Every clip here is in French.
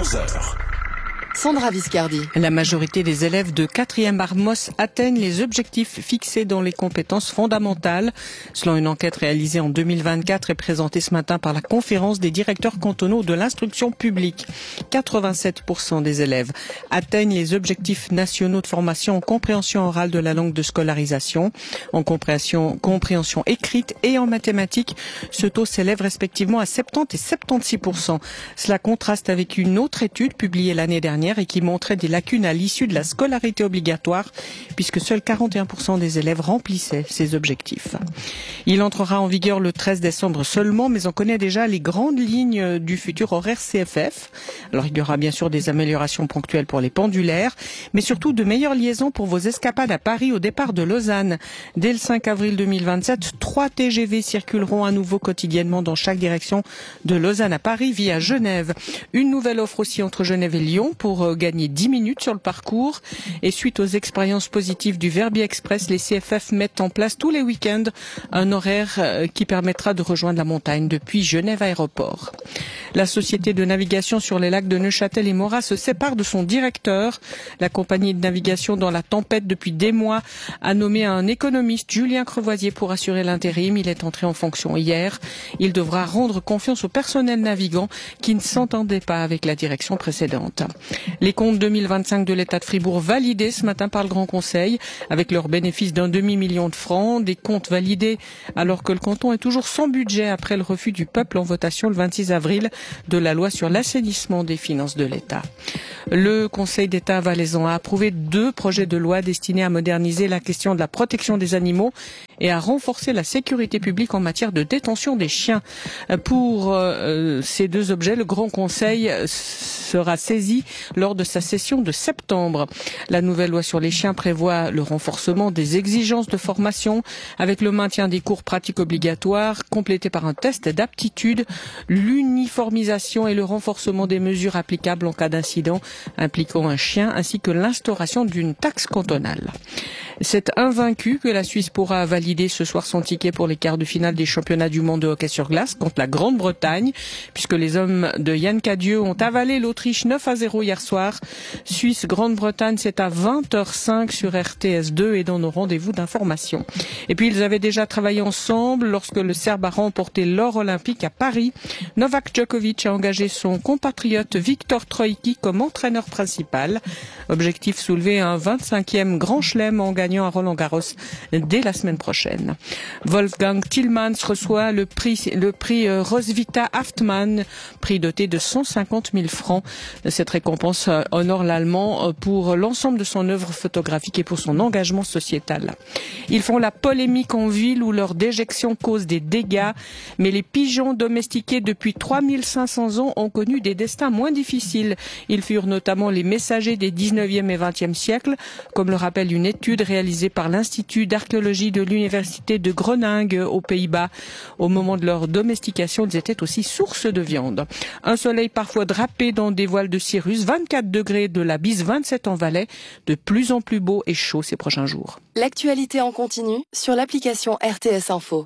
11h. Sandra Viscardi. La majorité des élèves de 4e Armos atteignent les objectifs fixés dans les compétences fondamentales. Selon une enquête réalisée en 2024 et présentée ce matin par la conférence des directeurs cantonaux de l'instruction publique, 87% des élèves atteignent les objectifs nationaux de formation en compréhension orale de la langue de scolarisation, en compréhension écrite et en mathématiques. Ce taux s'élève respectivement à 70 et 76%. Cela contraste avec une autre étude publiée l'année dernière et qui montrait des lacunes à l'issue de la scolarité obligatoire, puisque seuls 41% des élèves remplissaient ces objectifs. Il entrera en vigueur le 13 décembre seulement, mais on connaît déjà les grandes lignes du futur horaire CFF. Alors il y aura bien sûr des améliorations ponctuelles pour les pendulaires, mais surtout de meilleures liaisons pour vos escapades à Paris au départ de Lausanne. Dès le 5 avril 2027, 3 TGV circuleront à nouveau quotidiennement dans chaque direction de Lausanne à Paris via Genève. Une nouvelle offre aussi entre Genève et Lyon pour gagner 10 minutes sur le parcours. Et suite aux expériences positives du Verbier Express, les CFF mettent en place tous les week-ends un horaire qui permettra de rejoindre la montagne depuis Genève Aéroport. La société de navigation sur les lacs de Neuchâtel et Morat se sépare de son directeur. La compagnie de navigation dans la tempête depuis des mois a nommé un économiste, Julien Crevoisier, pour assurer l'intérim. Il est entré en fonction hier. Il devra rendre confiance au personnel navigant qui ne s'entendait pas avec la direction précédente. Les comptes 2025 de l'État de Fribourg validés ce matin par le Grand Conseil avec leur bénéfice d'1 demi-million de francs. Des comptes validés alors que le canton est toujours sans budget après le refus du peuple en votation le 26 avril de la loi sur l'assainissement des finances de l'État. Le Conseil d'État valaisan a approuvé 2 projets de loi destinés à moderniser la question de la protection des animaux et à renforcer la sécurité publique en matière de détention des chiens. Pour ces 2 objets, le Grand Conseil sera saisi lors de sa session de septembre. La nouvelle loi sur les chiens prévoit le renforcement des exigences de formation avec le maintien des cours pratiques obligatoires complétés par un test d'aptitude, l'uniformisation et le renforcement des mesures applicables en cas d'incident impliquant un chien ainsi que l'instauration d'une taxe cantonale. C'est invaincu que la Suisse pourra valider ce soir son ticket pour les quarts de finale des championnats du monde de hockey sur glace contre la Grande-Bretagne, puisque les hommes de Yann Cadieux ont avalé l'Autriche 9-0 hier soir. Suisse-Grande-Bretagne, c'est à 20h05 sur RTS2 et dans nos rendez-vous d'information. Et puis ils avaient déjà travaillé ensemble lorsque le Serbe a remporté l'or olympique à Paris. Novak Djokovic a engagé son compatriote Viktor Troicki comme entraîneur principal. Objectif soulever un 25e grand chelem en gagnant à Roland-Garros dès la semaine prochaine. Wolfgang Tillmans reçoit le prix Roswitha Haftmann, prix doté de 150 000 francs. Cette récompense honore l'Allemand pour l'ensemble de son œuvre photographique et pour son engagement sociétal. Ils font la polémique en ville où leur déjection cause des dégâts, mais les pigeons domestiqués depuis 3500 ans ont connu des destins moins difficiles. Ils furent notamment les messagers des 19e et 20e siècles, comme le rappelle une étude réalisée par l'Institut d'archéologie de l'Université de Groningue aux Pays-Bas. Au moment de leur domestication, ils étaient aussi source de viande. Un soleil parfois drapé dans des voiles de cirrus, 24 degrés de la bise, 27 en Valais, de plus en plus beau et chaud ces prochains jours. L'actualité en continu sur l'application RTS Info.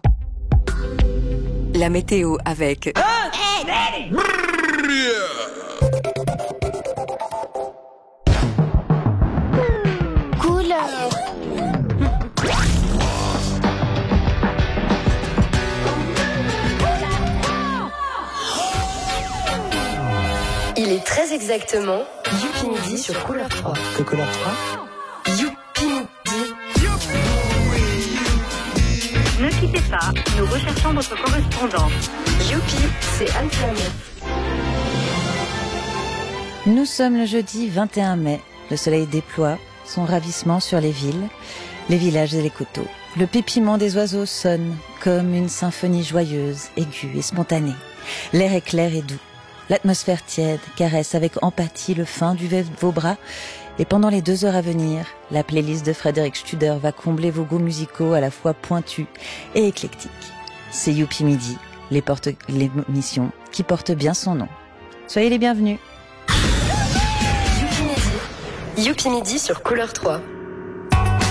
La météo avec... Il est très exactement Youpi Midi sur Couleur 3. Que Couleur 3 Youpi Midi. Ne quittez pas, nous recherchons votre correspondant. Youpi, c'est Antoine. Nous sommes le jeudi 21 mai. Le soleil déploie son ravissement sur les villes, les villages et les coteaux. Le pépiment des oiseaux sonne comme une symphonie joyeuse, aiguë et spontanée. L'air est clair et doux. L'atmosphère tiède caresse avec empathie le fin duvet de vos bras. Et pendant les 2 heures à venir, la playlist de Frédéric Studer va combler vos goûts musicaux à la fois pointus et éclectiques. C'est Youpi Midi, l'émission qui porte bien son nom. Soyez les bienvenus. Youpi Midi sur Couleur 3.